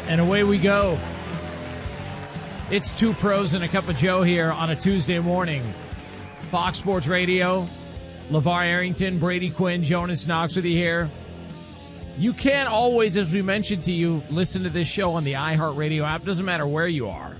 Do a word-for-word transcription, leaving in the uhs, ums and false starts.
And away we go. It's Two Pros and a Cup of Joe here on a Tuesday morning. Fox Sports Radio, LeVar Arrington, Brady Quinn, Jonas Knox with you here. You can always, as we mentioned to you, listen to this show on the iHeartRadio app. Doesn't matter where you are.